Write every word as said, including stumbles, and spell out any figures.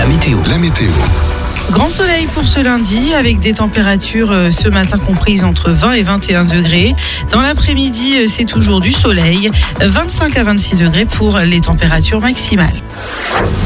météo. La météo. Grand soleil pour ce lundi avec des températures euh, ce matin comprises entre vingt et vingt et un degrés. Dans l'après-midi, euh, c'est toujours du soleil, vingt-cinq à vingt-six degrés pour les températures maximales.